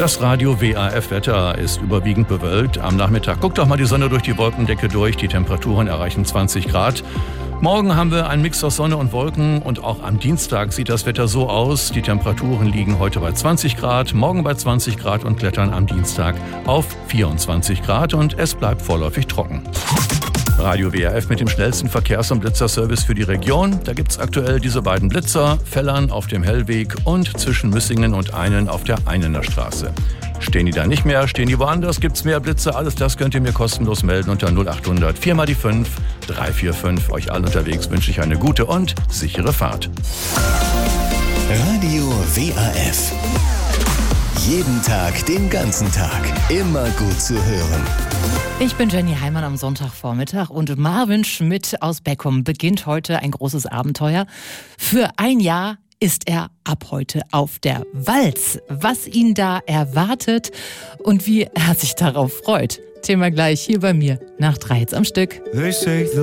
Das Radio WAF-Wetter ist überwiegend bewölkt am Nachmittag. Guckt doch mal die Sonne durch die Wolkendecke durch. Die Temperaturen erreichen 20 Grad. Morgen haben wir einen Mix aus Sonne und Wolken und auch am Dienstag sieht das Wetter so aus. Die Temperaturen liegen heute bei 20 Grad, morgen bei 20 Grad und klettern am Dienstag auf 24 Grad und es bleibt vorläufig trocken. Radio WRF mit dem schnellsten Verkehrs- und Blitzerservice für die Region. Da gibt's aktuell diese beiden Blitzer, Fellern auf dem Hellweg und zwischen Müssingen und Einen auf der Einener Straße. Stehen die da nicht mehr, stehen die woanders, gibt's mehr Blitze, alles das könnt ihr mir kostenlos melden unter 0800 4 mal die 5 345. Euch allen unterwegs wünsche ich eine gute und sichere Fahrt. Radio WAF. Jeden Tag, den ganzen Tag. Immer gut zu hören. Ich bin Jenny Heimann am Sonntagvormittag und Marvin Schmidt aus Beckum beginnt heute ein großes Abenteuer. Für ein Jahr ist er ab heute auf der Walz. Was ihn da erwartet und wie er sich darauf freut. Thema gleich hier bei mir nach 3 jetzt am Stück.